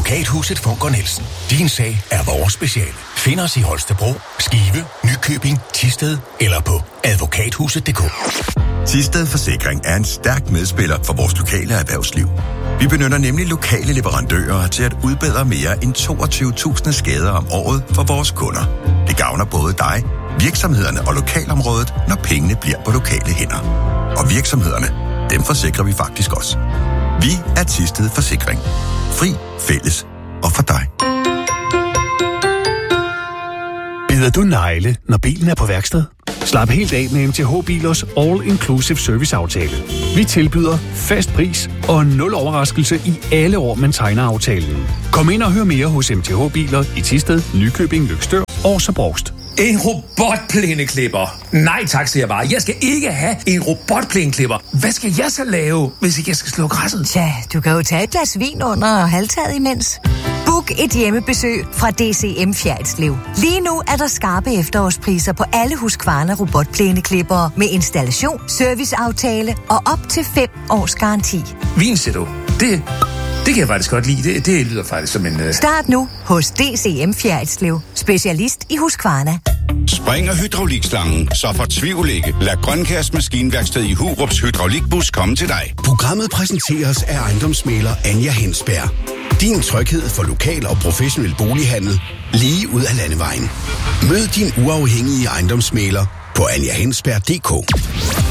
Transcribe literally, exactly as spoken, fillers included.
Advokathuset Funker Nielsen. Din sag er vores speciale. Find os i Holstebro, Skive, Nykøbing, Thisted eller på advokathuset punktum d k. Thisted Forsikring er en stærk medspiller for vores lokale erhvervsliv. Vi benytter nemlig lokale leverandører til at udbedre mere end toogtyve tusind skader om året for vores kunder. Det gavner både dig, virksomhederne og lokalområdet, når pengene bliver på lokale hænder. Og virksomhederne, dem forsikrer vi faktisk også. Vi er Thisted Forsikring. Fri, fælles og for dig. Bider du negle, når bilen er på værksted? Slap helt af med M T H Bilers All-Inclusive Service-aftale. Vi tilbyder fast pris og nul overraskelse i alle år, man tegner aftalen. Kom ind og hør mere hos M T H Biler i Thisted, Nykøbing, Løgstør og Sabrost. En robotplæneklipper? Nej tak, siger jeg bare. Jeg skal ikke have en robotplæneklipper. Hvad skal jeg så lave, hvis ikke jeg skal slå græsset? Tja, du kan jo tage et glas vin under halvtaget imens. Book et hjemmebesøg fra D C M Fjerritslev. Lige nu er der skarpe efterårspriser på alle Husqvarna robotplæneklippere med installation, serviceaftale og op til fem års garanti. Vin, siger du? Det, det kan jeg faktisk godt lide. Det, det lyder faktisk som en... Uh... Start nu hos D C M Fjerritslev. Specialist i Husqvarna. Spring og hydraulikslangen, så fortvivl ikke. Lad Grønkærs Maskinværksted i Hurups hydraulikbus komme til dig. Programmet præsenteres af ejendomsmægler Anja Hensberg. Din tryghed for lokal og professionel bolighandel lige ud af landevejen. Mød din uafhængige ejendomsmægler på anja hensberg punktum d k.